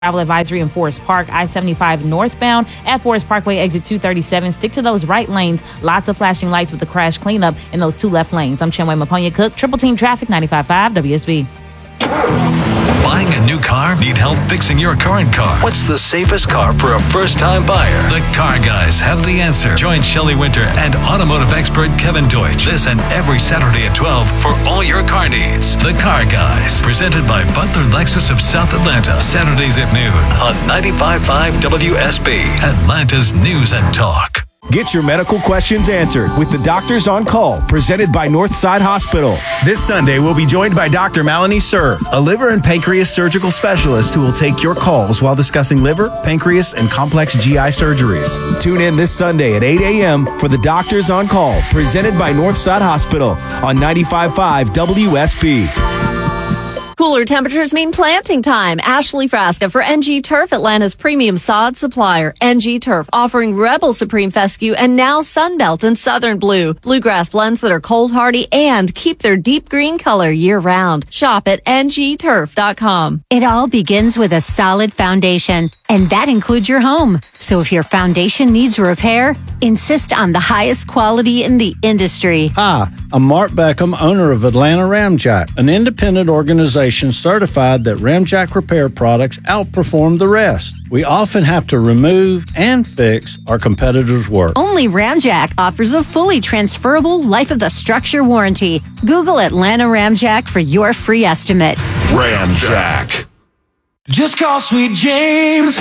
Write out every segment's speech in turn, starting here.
Travel advisory in Forest Park, I-75 northbound at Forest Parkway, exit 237. Stick to those right lanes. Lots of flashing lights with the crash cleanup in those two left lanes. I'm Chinwe Maponya Cook, Triple Team Traffic, 95.5 WSB. Buying a new car? Need help fixing your current car? What's the safest car for a first-time buyer? The Car Guys have the answer. Join Shelley Winter and automotive expert Kevin Deutsch this and every Saturday at 12 for all your car needs. The Car Guys, presented by Butler Lexus of South Atlanta. Saturdays at noon on 95.5 WSB, Atlanta's News and Talk. Get your medical questions answered with the Doctors on Call, presented by Northside Hospital. This Sunday, we'll be joined by Dr. Melanie Sir, a liver and pancreas surgical specialist who will take your calls while discussing liver, pancreas, and complex GI surgeries. Tune in this Sunday at 8 a.m. for the Doctors on Call, presented by Northside Hospital on 95.5 WSB. Cooler temperatures mean planting time. Ashley Frasca for NG Turf, Atlanta's premium sod supplier. NG Turf offering Rebel Supreme Fescue and now Sunbelt and Southern Blue. Bluegrass blends that are cold hardy and keep their deep green color year round. Shop at ngturf.com. It all begins with a solid foundation, and that includes your home. So if your foundation needs repair, insist on the highest quality in the industry. Hi, I'm Mark Beckham, owner of Atlanta Ramjack, an independent organization certified that Ramjack repair products outperform the rest. We often have to remove and fix our competitors' work. Only Ramjack offers a fully transferable life of the structure warranty. Google Atlanta Ramjack for your free estimate. Ramjack. Just call Sweet James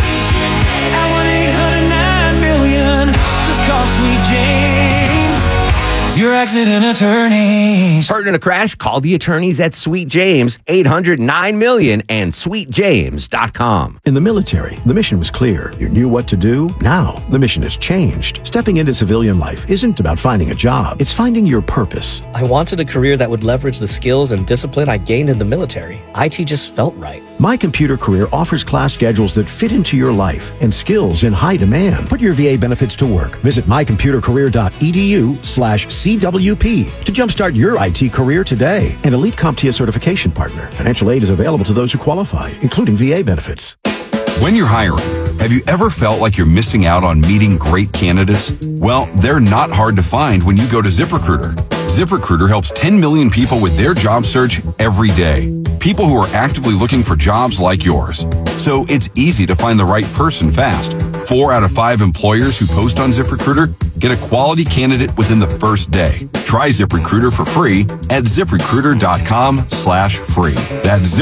at 1-800-9-million. Just call Sweet James, your accident attorneys. Hurt in a crash? Call the attorneys at Sweet James, 800-9-million and sweetjames.com. In the military, the mission was clear. You knew what to do. Now, the mission has changed. Stepping into civilian life isn't about finding a job. It's finding your purpose. I wanted a career that would leverage the skills and discipline I gained in the military. IT just felt right. My Computer Career offers class schedules that fit into your life and skills in high demand. Put your VA benefits to work. Visit mycomputercareer.edu/CWP to jumpstart your IT career today. An elite CompTIA certification partner. Financial aid is available to those who qualify, including VA benefits. When you're hiring, have you ever felt like you're missing out on meeting great candidates? Well, they're not hard to find when you go to ZipRecruiter. ZipRecruiter helps 10 million people with their job search every day. People who are actively looking for jobs like yours. So it's easy to find the right person fast. 4 out of 5 employers who post on ZipRecruiter get a quality candidate within the first day. Try ZipRecruiter for free at ZipRecruiter.com/free. That's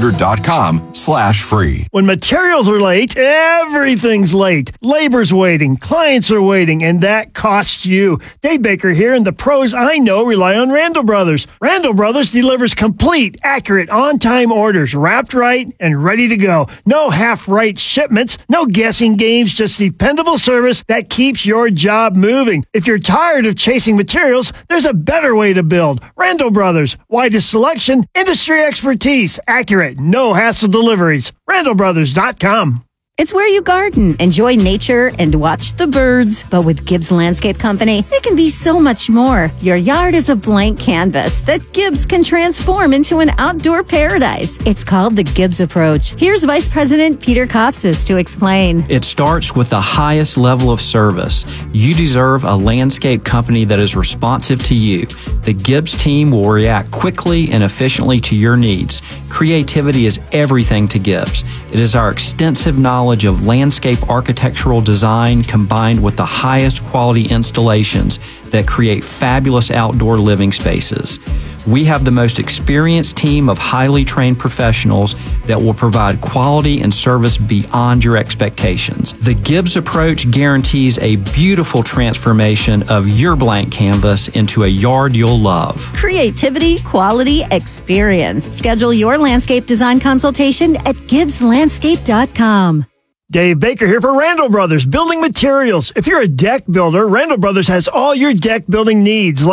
ZipRecruiter.com/free. When materials are late, everything's late. Labor's waiting, clients are waiting, and that costs you. Dave Baker here, and the pros I know rely on Randall Brothers. Randall Brothers delivers complete, accurate, on-time orders, wrapped right and ready to go. No half-right shipments, no guessing games, just dependable service that keeps your job moving. If you're tired of chasing materials, there's a better way to build. Randall Brothers. Widest selection, industry expertise, accurate, no hassle deliveries. RandallBrothers.com. It's where you garden, enjoy nature, and watch the birds. But with Gibbs Landscape Company, it can be so much more. Your yard is a blank canvas that Gibbs can transform into an outdoor paradise. It's called the Gibbs Approach. Here's Vice President Peter Kopsis to explain. It starts with the highest level of service. You deserve a landscape company that is responsive to you. The Gibbs team will react quickly and efficiently to your needs. Creativity is everything to Gibbs. It is our extensive knowledge of landscape architectural design combined with the highest quality installations that create fabulous outdoor living spaces. We have the most experienced team of highly trained professionals that will provide quality and service beyond your expectations. The Gibbs Approach guarantees a beautiful transformation of your blank canvas into a yard you'll love. Creativity, quality, experience. Schedule your landscape design consultation at GibbsLandscape.com. Dave Baker here for Randall Brothers Building Materials. If you're a deck builder, Randall Brothers has all your deck building needs, like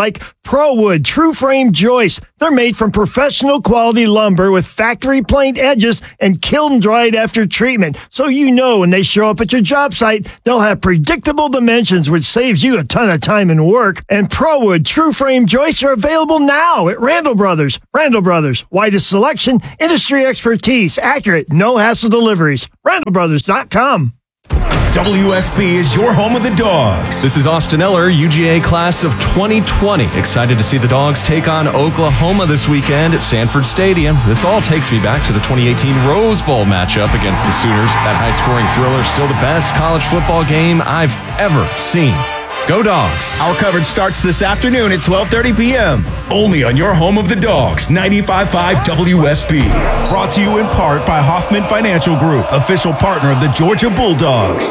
ProWood True Frame Joists. They're made from professional quality lumber with factory planed edges and kiln dried after treatment. So you know when they show up at your job site, they'll have predictable dimensions, which saves you a ton of time and work. And ProWood True Frame Joists are available now at Randall Brothers. Randall Brothers, widest selection, industry expertise, accurate, no hassle deliveries. RandallBrothers.com. WSB is your home of the Dogs. This is Austin Eller, UGA class of 2020. Excited to see the Dogs take on Oklahoma this weekend at Sanford Stadium. This all takes me back to the 2018 Rose Bowl matchup against the Sooners. That high-scoring thriller, still the best college football game I've ever seen. Go Dogs. Our coverage starts this afternoon at 12:30 p.m. Only on your home of the Dogs, 95.5 WSB. Brought to you in part by Hoffman Financial Group, official partner of the Georgia Bulldogs.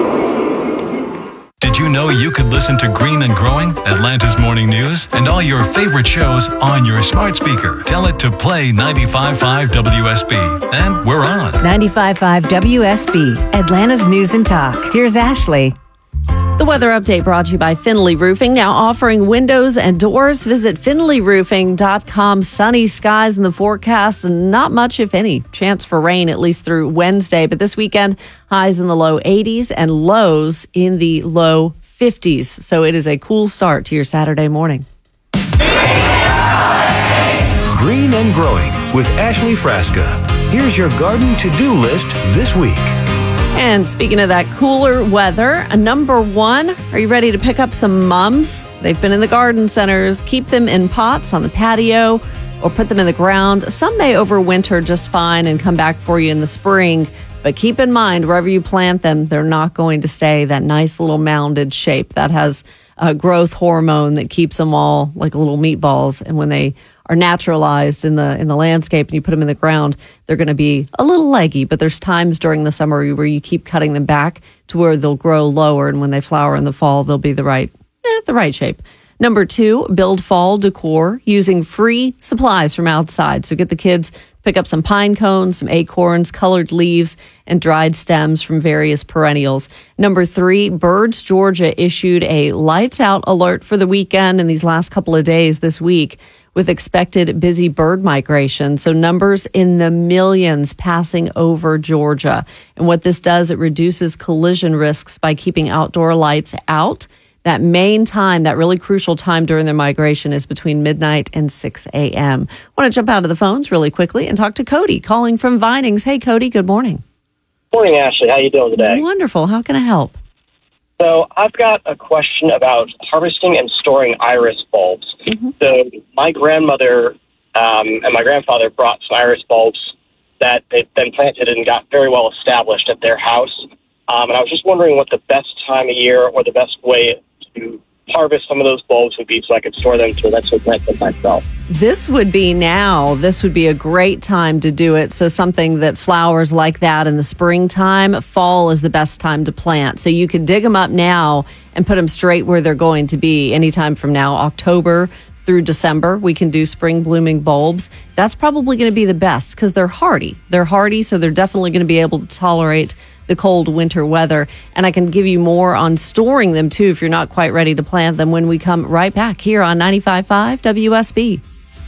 Did you know you could listen to Green and Growing, Atlanta's morning news, and all your favorite shows on your smart speaker? Tell it to play 95.5 WSB. And we're on. 95.5 WSB, Atlanta's News and Talk. Here's Ashley. The weather update brought to you by Finley Roofing, now offering windows and doors. Visit finleyroofing.com. Sunny skies in the forecast and not much, if any, chance for rain, at least through Wednesday. But this weekend, highs in the low 80s and lows in the low 50s. So it is a cool start to your Saturday morning. Green and Growing with Ashley Frasca. Here's your garden to-do list this week. And speaking of that cooler weather, number one, are you ready to pick up some mums? They've been in the garden centers. Keep them in pots on the patio or put them in the ground. Some may overwinter just fine and come back for you in the spring. But keep in mind, wherever you plant them, they're not going to stay that nice little mounded shape. That has a growth hormone that keeps them all like little meatballs. And when they are naturalized in the landscape and you put them in the ground, they're going to be a little leggy. But there's times during the summer where you keep cutting them back to where they'll grow lower, and when they flower in the fall, they'll be the right shape. Number two, build fall decor using free supplies from outside. So get the kids, pick up some pine cones, some acorns, colored leaves, and dried stems from various perennials. Number three, Birds Georgia issued a lights out alert for the weekend and these last couple of days this week, with expected busy bird migration. So numbers in the millions passing over Georgia. And what this does, it reduces collision risks by keeping outdoor lights out. That main time, that really crucial time during their migration, is between midnight and 6 a.m. I want to jump out of the phones really quickly and talk to Cody, calling from Vinings. Hey, Cody, good morning. Morning, Ashley. How you doing today? Wonderful. How can I help? So I've got a question about harvesting and storing iris bulbs. Mm-hmm. So my grandmother and my grandfather brought some iris bulbs that they'd been planted and got very well established at their house. And I was just wondering what the best time of year or the best way to harvest some of those bulbs would be so I could store them to eventually plant them myself. This would be now. This would be a great time to do it. So something that flowers like that in the springtime, fall is the best time to plant. So you could dig them up now and put them straight where they're going to be anytime from now, October through December. We can do spring blooming bulbs. That's probably going to be the best because they're hardy. They're hardy, so they're definitely going to be able to tolerate the cold winter weather. And I can give you more on storing them too if you're not quite ready to plant them when we come right back here on 95.5 WSB.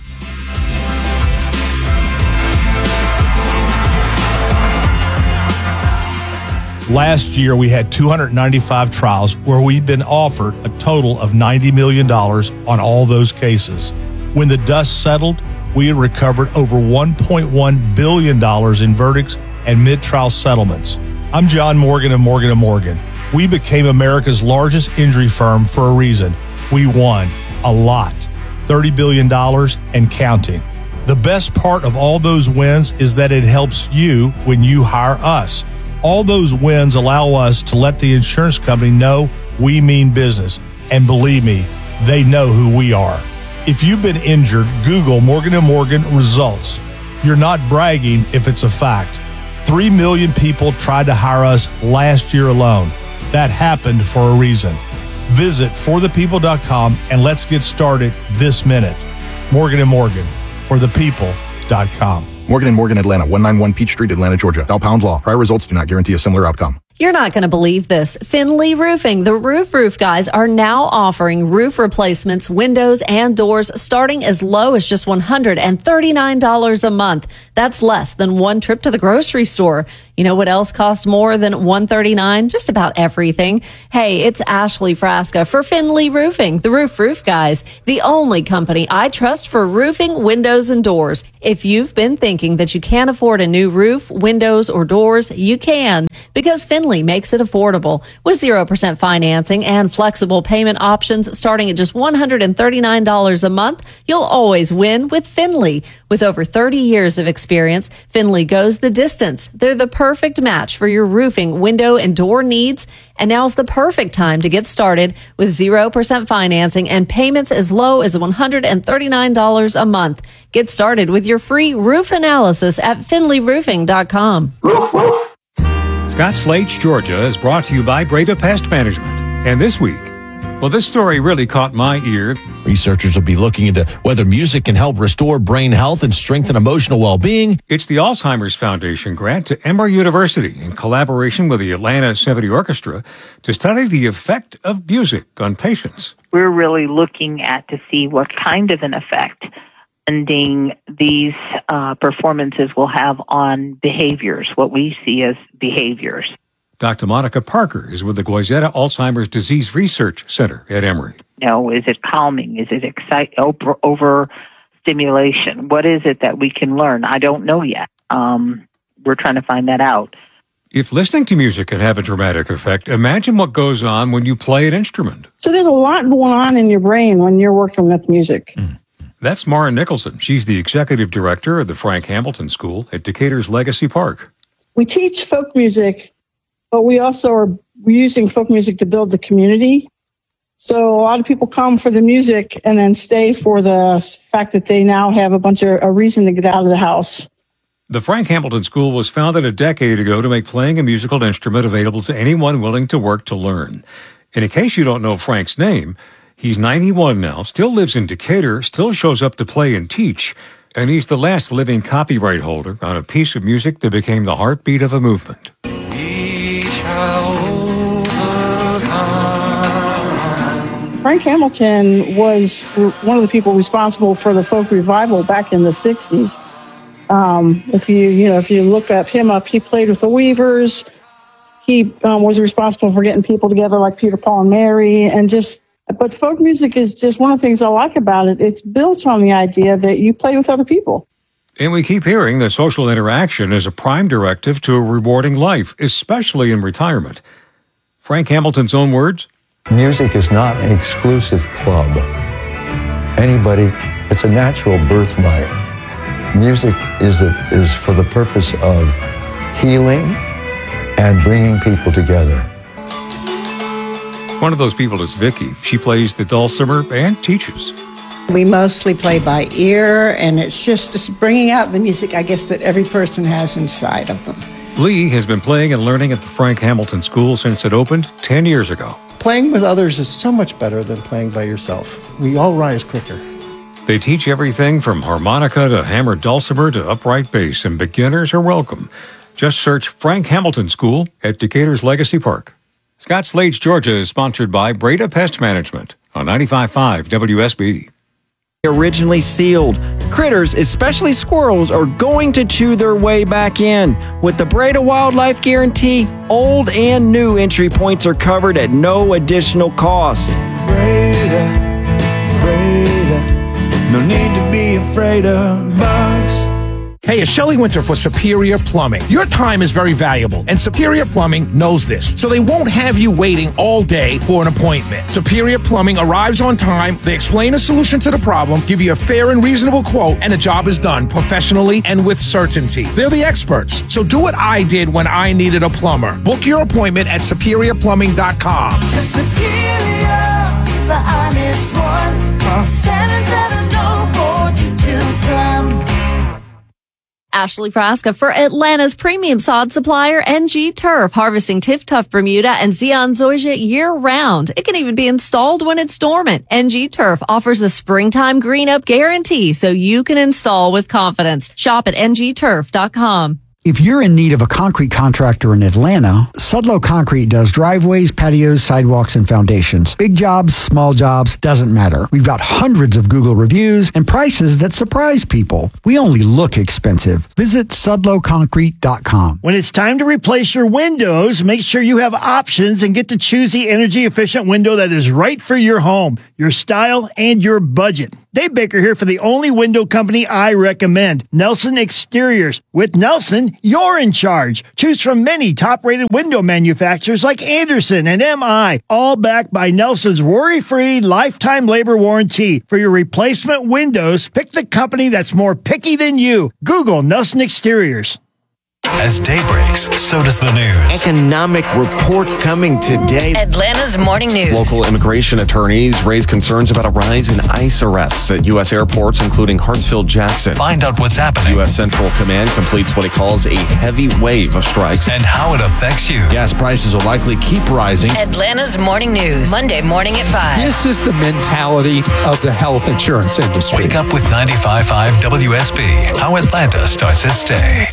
Last year, we had 295 trials where we'd been offered a total of $90 million on all those cases. When the dust settled, we had recovered over $1.1 billion in verdicts and mid-trial settlements. I'm John Morgan of Morgan & Morgan. We became America's largest injury firm for a reason. We won a lot, $30 billion and counting. The best part of all those wins is that it helps you when you hire us. All those wins allow us to let the insurance company know we mean business. And believe me, they know who we are. If you've been injured, Google Morgan & Morgan results. You're not bragging if it's a fact. 3 million people tried to hire us last year alone. That happened for a reason. Visit forthepeople.com and let's get started this minute. Morgan & Morgan, forthepeople.com. Morgan & Morgan, Atlanta, 191 Peach Street, Atlanta, Georgia. Thou pound law. Prior results do not guarantee a similar outcome. You're not going to believe this. Finley Roofing, the roof guys, are now offering roof replacements, windows, and doors starting as low as just $139 a month. That's less than one trip to the grocery store. You know what else costs more than $139? Just about everything. Hey, it's Ashley Frasca for Finley Roofing, the roof guys, the only company I trust for roofing, windows, and doors. If you've been thinking that you can't afford a new roof, windows, or doors, you can, because Finley makes it affordable with 0% financing and flexible payment options starting at just $139 a month. You'll always win with Finley. With over 30 years of experience, Finley goes the distance. They're the perfect match for your roofing, window, and door needs. And now's the perfect time to get started with 0% financing and payments as low as $139 a month. Get started with your free roof analysis at finleyroofing.com. Scott Slate's Georgia is brought to you by Breda Pest Management. And this week, well, this story really caught my ear. Researchers will be looking into whether music can help restore brain health and strengthen emotional well-being. It's the Alzheimer's Foundation grant to Emory University in collaboration with the Atlanta Symphony Orchestra to study the effect of music on patients. We're really looking at to see what kind of an effect ending these performances will have on behaviors, what we see as behaviors. Dr. Monica Parker is with the Goizetta Alzheimer's Disease Research Center at Emory. Is it calming? Is it overstimulation? What is it that we can learn? I don't know yet. We're trying to find that out. If listening to music can have a dramatic effect, imagine what goes on when you play an instrument. So there's a lot going on in your brain when you're working with music. That's Mara Nicholson. She's the executive director of the Frank Hamilton School at Decatur's Legacy Park. We teach folk music, but we also are using folk music to build the community. So a lot of people come for the music and then stay for the fact that they now have a reason to get out of the house. The Frank Hamilton School was founded a decade ago to make playing a musical instrument available to anyone willing to work to learn. And in case you don't know Frank's name, he's 91 now, still lives in Decatur, still shows up to play and teach, and he's the last living copyright holder on a piece of music that became the heartbeat of a movement. Frank Hamilton was one of the people responsible for the folk revival back in the 60s. If you look at him up, he played with the Weavers. He was responsible for getting people together like Peter, Paul, and Mary, but folk music is just one of the things I like about it. It's built on the idea that you play with other people. And we keep hearing that social interaction is a prime directive to a rewarding life, especially in retirement. Frank Hamilton's own words? Music is not an exclusive club. It's a natural birthright. Music is for the purpose of healing and bringing people together. One of those people is Vicky. She plays the dulcimer and teaches. We mostly play by ear, and it's bringing out the music, I guess, that every person has inside of them. Lee has been playing and learning at the Frank Hamilton School since it opened 10 years ago. Playing with others is so much better than playing by yourself. We all rise quicker. They teach everything from harmonica to hammered dulcimer to upright bass, and beginners are welcome. Just search Frank Hamilton School at Decatur's Legacy Park. Scott Slate's Georgia is sponsored by Breda Pest Management on 95.5 WSB. Originally sealed. Critters, especially squirrels, are going to chew their way back in. With the Breda Wildlife Guarantee, old and new entry points are covered at no additional cost. Breda, no need to be afraid of bugs. Hey, it's Shelley Winter for Superior Plumbing. Your time is very valuable, and Superior Plumbing knows this, so they won't have you waiting all day for an appointment. Superior Plumbing arrives on time, they explain a solution to the problem, give you a fair and reasonable quote, and the job is done professionally and with certainty. They're the experts, so do what I did when I needed a plumber. Book your appointment at SuperiorPlumbing.com. Superior, the honest one. 770-4222. Ashley Frasca for Atlanta's premium sod supplier, NG Turf, harvesting Tiff-Tuff Bermuda and Zeon Zoysia year-round. It can even be installed when it's dormant. NG Turf offers a springtime green-up guarantee so you can install with confidence. Shop at ngturf.com. If you're in need of a concrete contractor in Atlanta, Sudlow Concrete does driveways, patios, sidewalks, and foundations. Big jobs, small jobs, doesn't matter. We've got hundreds of Google reviews and prices that surprise people. We only look expensive. Visit sudlowconcrete.com. When it's time to replace your windows, make sure you have options and get to choose the energy-efficient window that is right for your home, your style, and your budget. Dave Baker here for the only window company I recommend, Nelson Exteriors. With Nelson, you're in charge. Choose from many top-rated window manufacturers like Anderson and MI, all backed by Nelson's worry-free lifetime labor warranty. For your replacement windows, pick the company that's more picky than you. Google Nelson Exteriors. As day breaks, so does the news. Economic report coming today. Atlanta's Morning News. Local immigration attorneys raise concerns about a rise in ICE arrests at U.S. airports, including Hartsfield-Jackson. Find out what's happening. U.S. Central Command completes what it calls a heavy wave of strikes. And how it affects you. Gas prices will likely keep rising. Atlanta's Morning News. Monday morning at 5. This is the mentality of the health insurance industry. Wake up with 95.5 WSB. How Atlanta starts its day.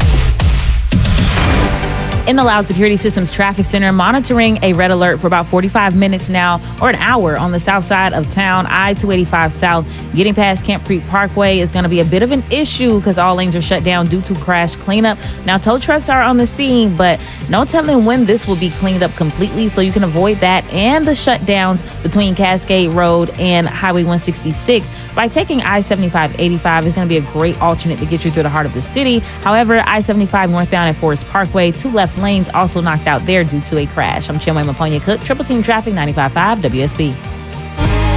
In the Loud Security Systems Traffic Center, monitoring a red alert for about 45 minutes now, or an hour on the south side of town, I-285 South. Getting past Camp Creek Parkway is going to be a bit of an issue because all lanes are shut down due to crash cleanup. Now, tow trucks are on the scene, but no telling when this will be cleaned up completely, so you can avoid that and the shutdowns between Cascade Road and Highway 166. By taking I-75-85 is going to be a great alternate to get you through the heart of the city. However, I-75 northbound at Forest Parkway, 2 left lanes also knocked out there due to a crash. I'm Chinwe Maponya Cook, Triple Team Traffic, 95.5 WSB.